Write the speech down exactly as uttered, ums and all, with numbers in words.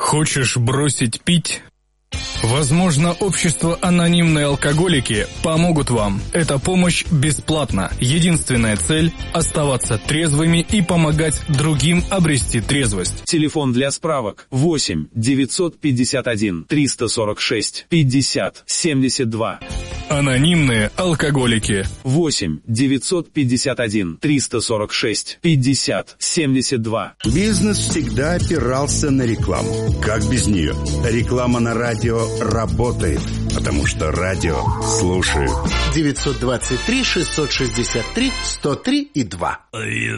Хочешь бросить пить? Возможно, общество «Анонимные алкоголики» помогут вам. Эта помощь бесплатна. Единственная цель – оставаться трезвыми и помогать другим обрести трезвость. Телефон для справок восемь девятьсот пятьдесят один триста сорок шесть пятьдесят семьдесят два. «Анонимные алкоголики». восемь девятьсот пятьдесят один триста сорок шесть пятьдесят семьдесят два. Бизнес всегда опирался на рекламу. Как без нее? Реклама на радио работает, потому что радио слушают. девятьсот двадцать три шестьсот шестьдесят три сто три и два.